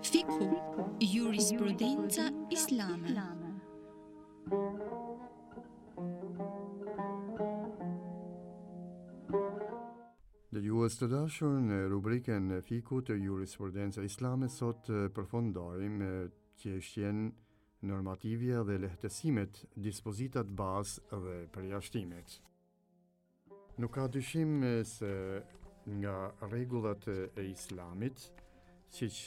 Fikhu, jurisprudenca islame. Dëgjues të dashur, në rubrikën e Fikut të jurisprudenca islame sot përfundojmë çështjen normativja dhe lehtësimet, dispozitat bazë dhe përjashtimet. Nuk ka dyshim se nga rregullat e islamit, siç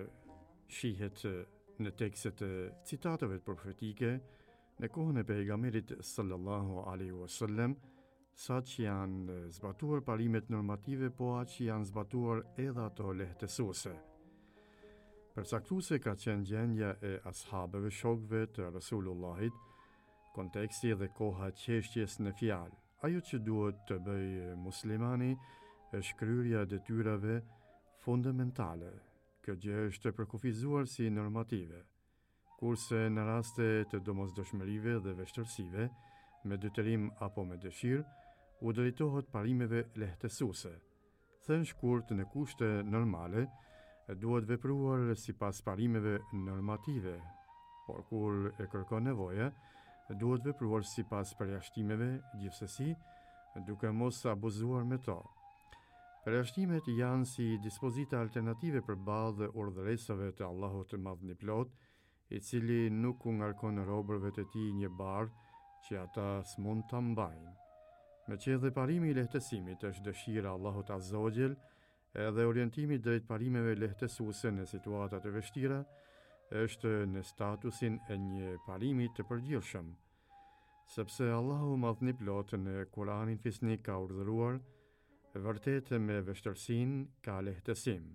shihet në tekstet e citateve profetike në kohën e pejgamberit sallallahu alaihi wasallam, sa që janë zbatuar parimet normative, po aq janë zbatuar edhe ato lehtësuese. Përcaktuese ka qenë gjendja e ashabëve, shokëve të Rasulullahit, konteksti dhe koha çështjes në fjalë. Ajo që duhet të bëjë muslimani është kryerja e detyrave fundamentale. Kjo gjë është përkufizuar si normative, kurse në raste të domosdoshmërive dhe vështirësive, me detyrim apo me dëshirë, u drejtohet parimeve lehtësuese. Thënë shkurt, në kushte normale, duhet vepruar sipas parimeve normative, por kur e kërkon nevoja, duhet vepruar sipas përjashtimeve, gjithsesi, duke mos abuzuar me to. Përjashtimet janë si dispozita alternative përballë urdhëresave të Allahut të Madhëniplot, i cili nuk u ngarkon robërve të tij një barë që ata s'mund ta mbajnë. Me që edhe parimi i lehtësimit është dëshira Allahut Azza wa Jell, edhe orientimi drejt parimeve lehtësuese në situata të vështira është në statusin e një parimi të përgjithshëm, sepse Allahu Madhëniplot në Kur'anin Fisnik ka urdhëruar vërtet me vështirësinë ka lehtësim.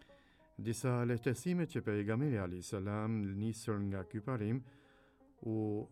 Disa lehtësime që pejgamberi alayhis salam nisur nga ky parim u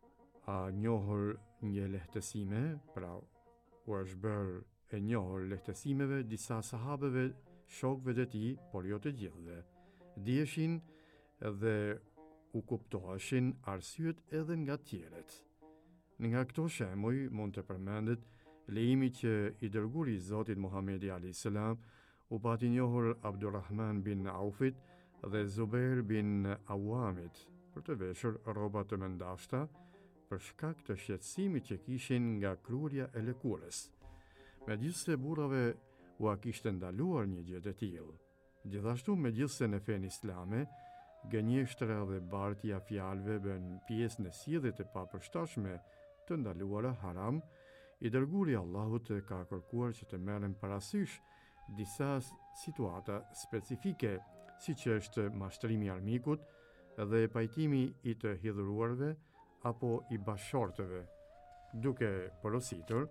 njohur një lehtësime, pra u është bërë e njohur lehtësimeve disa sahabeve, shokëve të tij, por jo të gjithëve. Dijeshin dhe u kuptoheshin arsyet edhe nga tjerët. Nga këto shembuj mund të përmendet lejimi që i dërguari i Zotit Muhamedi alayhis salam u pati njohur Abdurrahman bin Aufit dhe Zubair bin Awamit për të veshur rroba të mëndashta për shkak të shqetësimit që kishin nga krurja e lëkurës. Megjithse burrave u kishte ndaluar një gjë të tillë. Gjithashtu, megjithse në fenë islame, gënjeshtra dhe bartja fjalëve bën pjesë në sjelljet e papërshtatshme të ndaluara haram, i dërguari i Allahut ka kërkuar që të merren parasysh disa situata specifike, siç është mashtrimi i armikut dhe pajtimi i të hidhuruarve apo i bashortëve, duke porositur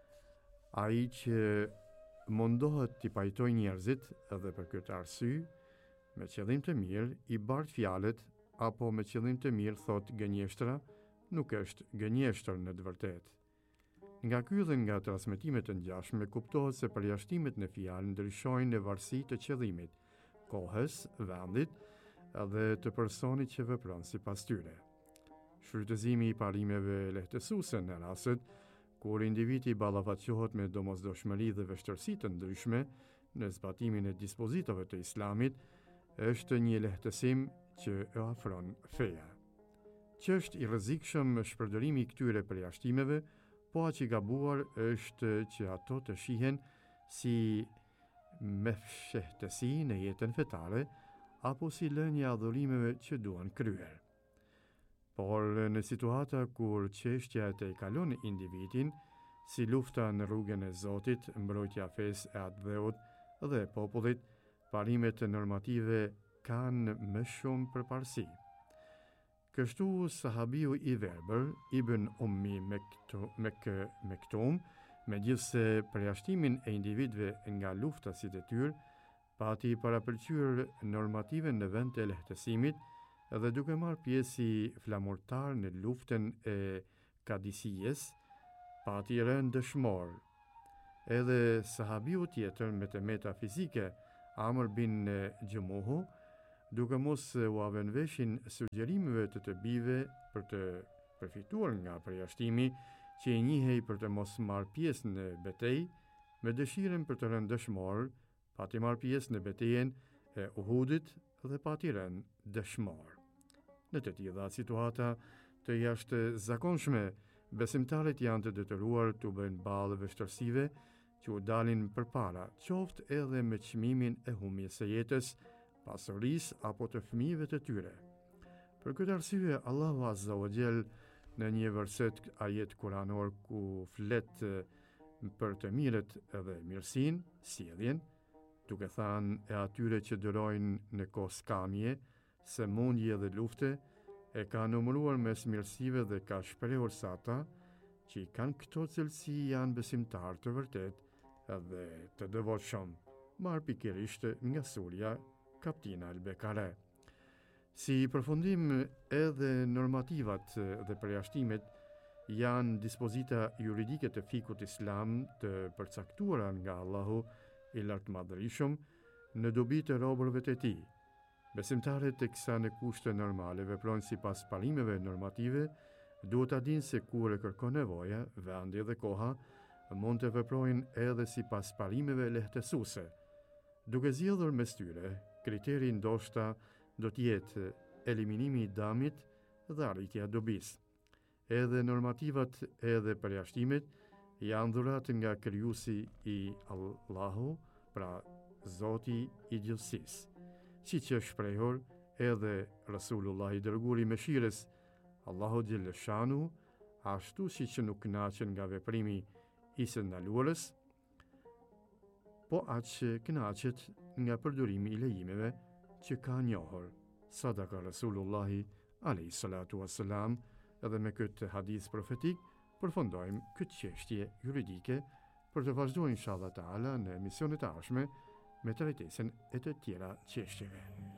ai që mundohet t'i pajtoj njerëzit edhe për këtë arsye, me qëllim të mirë i bart fjalët apo me qëllim të mirë, thot gënjeshtra, nuk është gënjeshtër në të vërtetë. Nga ky dhe nga transmetimet të ngjashme kuptohet se përjashtimet në fjalë ndryshojnë në varësi të qëllimit, kohës, vendit dhe të personit që vepron sipas tyre. Shfrytëzimi i parimeve lehtësuese në rastet kur individi ballafaqohet me domosdoshmëri dhe vështirësi të ndryshme në zbatimin e dispozitave të islamit është një lehtësim që e afron feja. Ç'është i rrezikshëm shpërdorimi i këtyre përjashtimeve, po aq i gabuar është që ato të shihen si mefshehtësi në jetën fetare apo si lënia e adhurimeve që duan kryer. Por në situata kur çështja e tejkalon individin, si lufta në rrugën e Zotit, mbrojtja fesë e atë dheut dhe popullit, parimet normative kanë më shumë përparësi. Kështu sahabiu i verbër, Ibn Ummi Mektum, megjithse përjashtimin e individëve nga lufta si detyrë, pati parapëlqyer normative në vend të lehtësimit, dhe duke marrë pjesë si flamurtar në luftën e Kadisijes, pati rënë dëshmor. Edhe sahabiu tjetër me të meta fizike, Amr bin Gjumuhu, duke mos u avënveshin sugjerimeve të bive për të përfituar nga përjashtimi që i njihej për të mos marrë pjesë në betejë, me dëshirën për të rënë dëshmor, pati marrë pjesë në betejën e Uhudit dhe patiren dëshmor. Në të tilla situata të jashtë zakonshme, besimtarët janë të detyruar të bëjnë ballë vështirësive që u dalin përpara, qoftë edhe me çmimin e humbjes së jetës, pasurisë apo të fëmijëve të tyre. Për këtë arsye, Allahu Azza wa Jall në një verset ajet kuranor ku flet për të mirët edhe mirësinë, sjelljen, duke thënë e atyre që dërojnë në kohë skamje, sëmundje dhe lufte, e ka numëruar mes mirësive dhe ka shprehur se ata që i kanë këto cilësi janë besimtar të vërtet edhe të devotshëm, marrë pikërisht nga surja Kaptina al-Bekare. Si përfundim, edhe normativat dhe përjashtimet janë dispozita juridike të fikut islam të përcaktuara nga Allahu i lartëmadhërisëm në dobi të robërve të tij. Besimtarët të kësa në kushte normale veprojnë sipas parimeve normative, duhet ta dinë se kur e kërkon nevoja, vendi dhe koha, mund të veprojnë edhe sipas parimeve lehtësuese. Duke zgjedhur mes tyre, kriteri ndoshta do të jetë eliminimi i dëmit dhe arritja e dobisë. Edhe normativat edhe përjashtimet janë dhurat nga krijuesi i Allahu, pra Zoti i gjithësisë. Siç është shprehur edhe Rasulullah i dërguari me mëshirës, Allahu Gjellëshanu, ashtu siç nuk kënaqen nga veprimi i së ndaluarës, po aq kënaqet nga përdorimi i lejimeve që ka njohur. Sadaka Rasulullahi alayhi salatu wassalam. Edhe me këtë hadith profetik përfundojmë këtë çështje juridike për të vazhduar inshallah taala në emisionet e ardhshme me trajtesën e të tjera çështjeve.